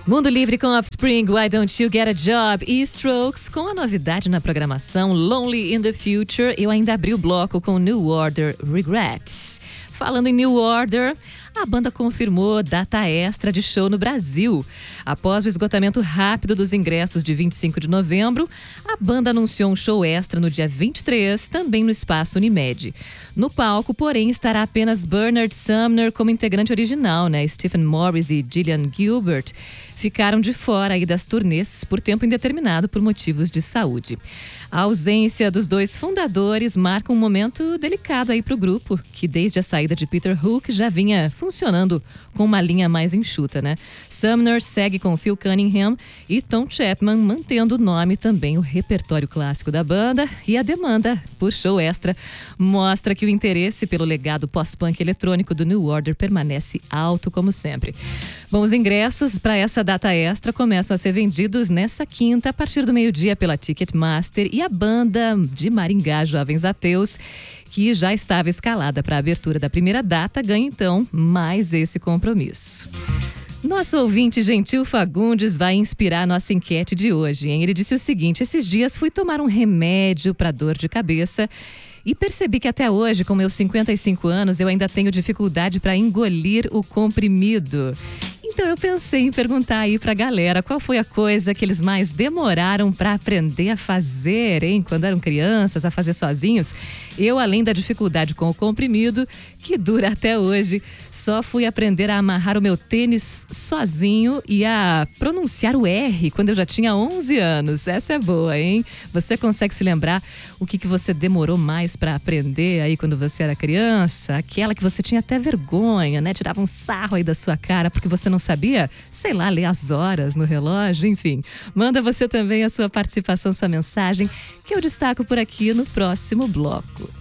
Mundo Livre com Offspring, Why Don't You Get a Job e Strokes com a novidade na programação Lonely in the Future. Eu ainda abri o bloco com New Order, Regrets. Falando em New Order, a banda confirmou data extra de show no Brasil. Após o esgotamento rápido dos ingressos de 25 de novembro, a banda anunciou um show extra no dia 23, também no Espaço Unimed. No palco, porém, estará apenas Bernard Sumner como integrante original, né? Stephen Morris e Gillian Gilbert ficaram de fora aí das turnês por tempo indeterminado por motivos de saúde. A ausência dos dois fundadores marca um momento delicado aí para o grupo, que desde a saída de Peter Hook já vinha funcionando com uma linha mais enxuta, né? Sumner segue com Phil Cunningham e Tom Chapman mantendo o nome, também o repertório clássico da banda, e a demanda por show extra mostra que o interesse pelo legado pós-punk eletrônico do New Order permanece alto como sempre. Bom, os ingressos para essa data extra começam a ser vendidos nessa quinta a partir do meio-dia pela Ticketmaster, e a banda de Maringá, Jovens Ateus, que já estava escalada para a abertura da primeira data, ganha então mais esse compromisso. Nosso ouvinte Gentil Fagundes vai inspirar nossa enquete de hoje, hein? Ele disse o seguinte: esses dias fui tomar um remédio para dor de cabeça e percebi que até hoje, com meus 55 anos, eu ainda tenho dificuldade para engolir o comprimido. Então eu pensei em perguntar aí pra galera qual foi a coisa que eles mais demoraram pra aprender a fazer, hein? Quando eram crianças, a fazer sozinhos. Eu, além da dificuldade com o comprimido, que dura até hoje, só fui aprender a amarrar o meu tênis sozinho e a pronunciar o R quando eu já tinha 11 anos. Essa é boa, hein? Você consegue se lembrar o que você demorou mais pra aprender aí quando você era criança? Aquela que você tinha até vergonha, né? Tirava um sarro aí da sua cara porque você não sabia, sei lá, ler as horas no relógio, enfim. Manda você também a sua participação, sua mensagem, que eu destaco por aqui no próximo bloco.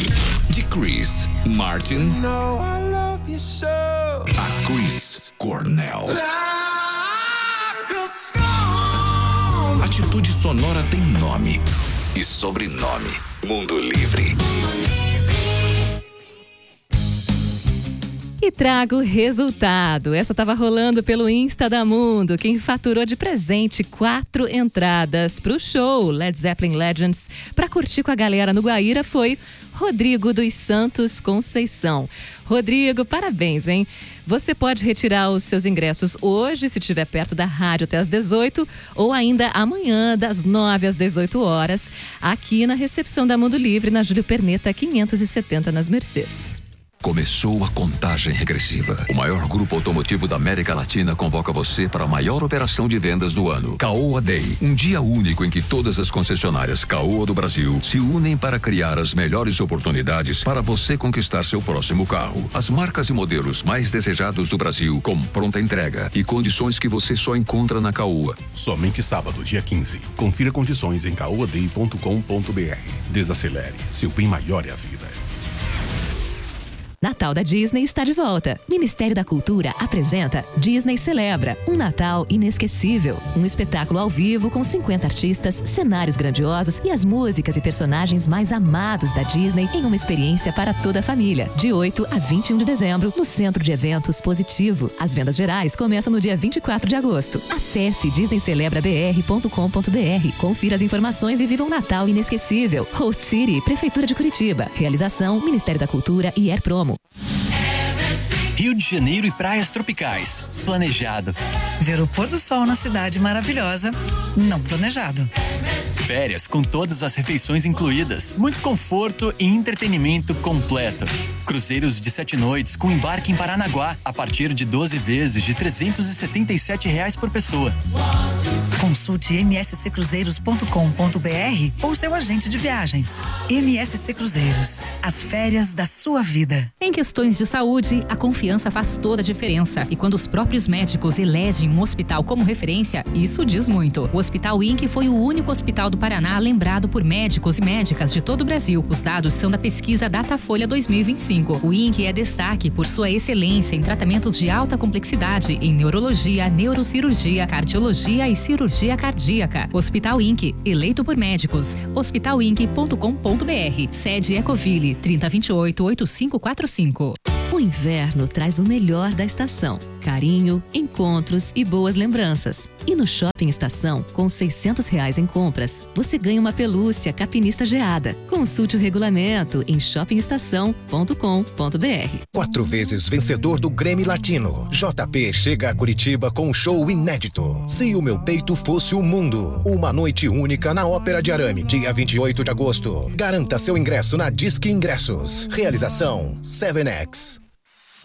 De Chris Martin a Chris Cornell. Atitude Sonora tem nome e sobrenome. Mundo Livre. E trago o resultado. Essa estava rolando pelo Insta da Mundo. Quem faturou de presente 4 entradas para o show Led Zeppelin Legends para curtir com a galera no Guaíra foi Rodrigo dos Santos Conceição. Rodrigo, parabéns, hein? Você pode retirar os seus ingressos hoje, se estiver perto da rádio, até às 18, ou ainda amanhã, das 9 às 18 horas, aqui na recepção da Mundo Livre, na Júlio Perneta, 570, nas Mercês. Começou a contagem regressiva. O maior grupo automotivo da América Latina convoca você para a maior operação de vendas do ano. Caoa Day. Um dia único em que todas as concessionárias Caoa do Brasil se unem para criar as melhores oportunidades para você conquistar seu próximo carro. As marcas e modelos mais desejados do Brasil com pronta entrega e condições que você só encontra na Caoa. Somente sábado, dia 15. Confira condições em caoaday.com.br. Desacelere. Seu bem maior é a vida. Natal da Disney está de volta. Ministério da Cultura apresenta Disney Celebra, um Natal inesquecível. Um espetáculo ao vivo com 50 artistas, cenários grandiosos e as músicas e personagens mais amados da Disney em uma experiência para toda a família. De 8 a 21 de dezembro, no Centro de Eventos Positivo. As vendas gerais começam no dia 24 de agosto. Acesse disneycelebrabr.com.br. Confira as informações e viva um Natal inesquecível. Host City, Prefeitura de Curitiba. Realização, Ministério da Cultura e Air Promo. Rio de Janeiro e praias tropicais. Planejado. Ver o pôr do sol na cidade maravilhosa. Não planejado. Férias com todas as refeições incluídas. Muito conforto e entretenimento completo. Cruzeiros de 7 noites com embarque em Paranaguá a partir de 12 vezes de R$ 377 por pessoa. Consulte msccruzeiros.com.br ou seu agente de viagens. MSC Cruzeiros. As férias da sua vida. Em questões de saúde, a confiança faz toda a diferença. E quando os próprios médicos elegem um hospital como referência, isso diz muito. O Hospital INC foi o único hospital do Paraná lembrado por médicos e médicas de todo o Brasil. Os dados são da pesquisa Datafolha 2025. O INC é destaque por sua excelência em tratamentos de alta complexidade em neurologia, neurocirurgia, cardiologia e cirurgia cardíaca. Hospital INC, eleito por médicos. hospitalinc.com.br. Sede Ecoville, 3028-8545. O inverno traz o melhor da estação. carinho, encontros e boas lembranças. E no Shopping Estação, com R$600 em compras, você ganha uma pelúcia capinista geada. Consulte o regulamento em shoppingestação.com.br. 4 vezes vencedor do Grammy Latino, JP chega a Curitiba com um show inédito. Se o meu peito fosse o mundo, uma noite única na Ópera de Arame, dia 28 de agosto. Garanta seu ingresso na Disque Ingressos. Realização 7X.